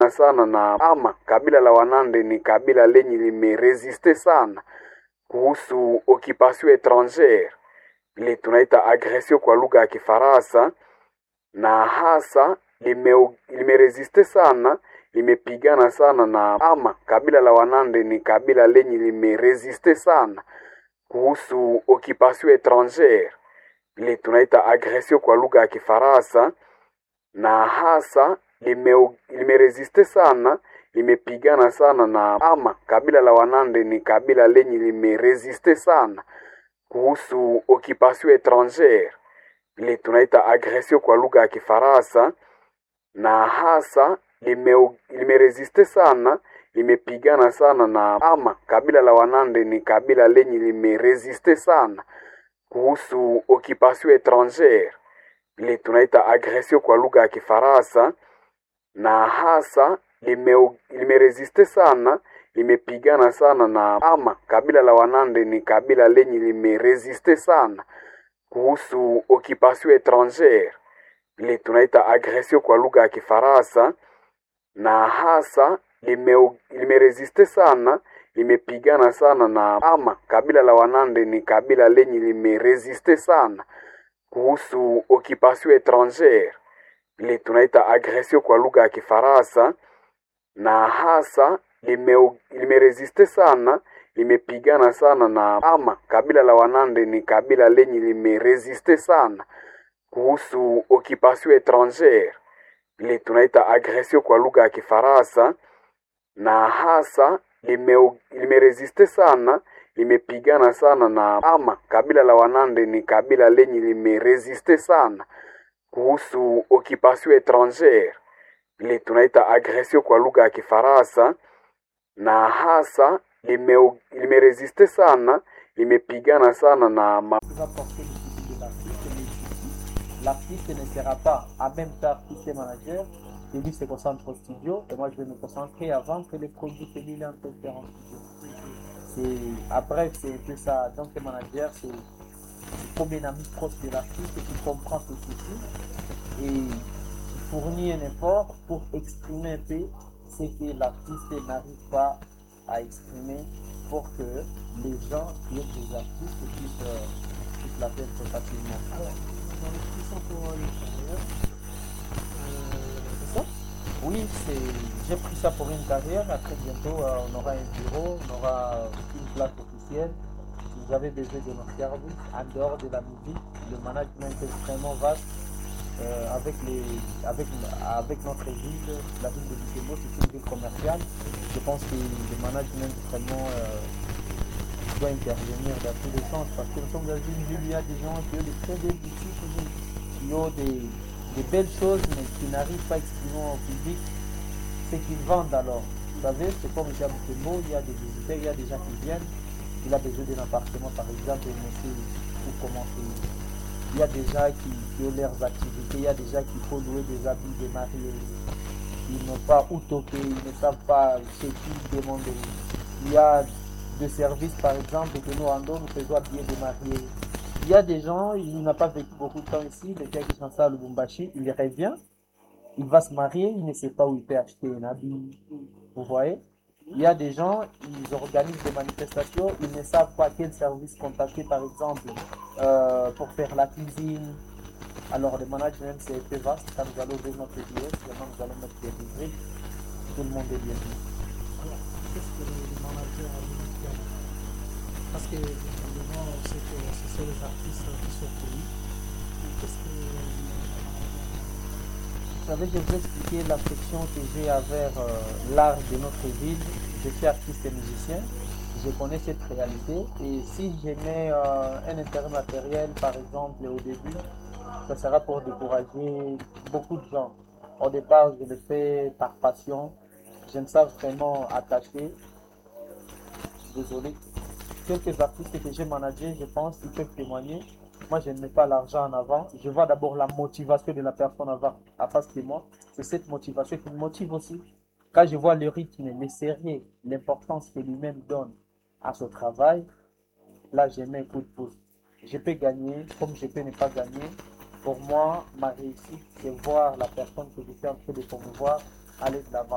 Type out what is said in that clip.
sana na ama kabila la Wanande ni kabila lenye limeresiste sana kuhusu occupation étrangère, ile tunaita agression kwa lugha ya Kifaransa, na hasa limeresiste sana, limepigana sana na ama kabila la Wanande ni kabila lenye limeresiste sana kuhusu occupation étrangère, ile tunaita agression kwa lugha ya Kifaransa, na hasa limeresiste sana, limepigana sana na ama kabila la Wanande ni kabila lenye limeresiste sana kuhusu occupation étrangère, ile tunaita agression kwa lugha ya Kifaransa, na hasa limeresiste sana, limepigana sana na ama kabila la Wanande ni kabila lenye limeresiste sana kuhusu occupation étrangère, ile tunaita agression kwa lugha ya Kifaransa, na hasa limeresiste sana, limepigana sana na ama kabila la Wanande ni kabila lenye limeresiste sana kuhusu occupation étrangère, ile tunaita agression kwa lugha ya Kifaransa, na hasa limeresiste sana, limepigana sana na ama kabila la Wanande ni kabila lenye limeresiste sana kuhusu occupation étrangère, ile tunaita agression kwa lugha ya Kifaransa, na hasa limeresiste sana, limepigana sana na ama kabila la Wanande ni kabila lenye limeresiste sana kuhusu occupation étrangère, ile tunaita agression kwa lugha ya Kifaransa, na hasa limeresiste sana, limepigana sana na ama kabila la Wanande ni kabila lenye limeresiste sana kuhusu occupation étrangère, ile tunaita agression kwa lugha ya Kifaransa, na hasa limeresiste sana, limepigana sana na l'artiste ne sera pas en même temps artiste et manager. Et lui se concentre au studio et moi je vais me concentrer avant que les produits finissent en train de faire en studio. Après c'est un peu ça. Donc le manager c'est comme un ami proche de l'artiste qui comprend ce souci et fournit un effort pour exprimer un peu ce que l'artiste n'arrive pas à exprimer pour que les gens qui aiment les artistes puissent la faire très facilement. Alors, dans l'expression pour l'extérieur, c'est ça? Oui, j'ai pris ça pour une carrière. Après bientôt, on aura un bureau, on aura une place officielle. Vous avez besoin de nos services en dehors de la musique. Le management est extrêmement vaste. Avec notre ville, la ville de Butembo, c'est une ville commerciale. Je pense que le management vraiment doit intervenir dans tous les sens parce que nous sommes dans une ville où il y a des gens qui ont des très belles boutiques, qui ont des belles choses mais qui n'arrivent pas à exprimer au public ce qu'ils vendent. Alors, vous savez, c'est comme ici à Butembo, il y a des visiteurs, il y a des gens qui viennent, il a besoin d'un appartement par exemple, pour commencer. Il y a des gens qui ont leurs activités, il y a des gens qui faut louer des habits de mariés. Ils n'ont pas où toquer, ils ne savent pas chez qui demander. Il y a des services par exemple que nous rendons, nous faisons habiller des mariés. Il y a des gens, il n'a pas vécu beaucoup de temps ici, le gars qui s'en à Lubumbashi, il revient, il va se marier, il ne sait pas où il peut acheter un habit. Vous voyez? Il y a des gens, ils organisent des manifestations, ils ne savent pas quel service contacter, par exemple, pour faire la cuisine. Alors, le management, c'est un peu vaste. Quand nous allons ouvrir notre pièce, maintenant nous allons mettre des rubriques. Tout le monde est bienvenu. Alors, qu'est-ce que le manager a voulu faire? Parce que, évidemment, on sait que ce sont les artistes qui sont connus. Qu'est-ce que Vous savez, je vais expliquer l'affection que j'ai envers l'art de notre ville. Je suis artiste et musicien, je connais cette réalité et si je mets un intérêt matériel, par exemple, au début, ça sera pour décourager beaucoup de gens. Au départ, je le fais par passion, je me sens vraiment attaché. Désolé. Quelques artistes que j'ai managés, je pense, ils peuvent témoigner. Moi, je ne mets pas l'argent en avant. Je vois d'abord la motivation de la personne en face de moi. C'est cette motivation qui me motive aussi. Quand je vois le rythme, le sérieux, l'importance que lui-même donne à ce travail, là, je mets un coup de pouce. Je peux gagner comme je peux ne pas gagner. Pour moi, ma réussite, c'est voir la personne que je suis en train de promouvoir aller de l'avant.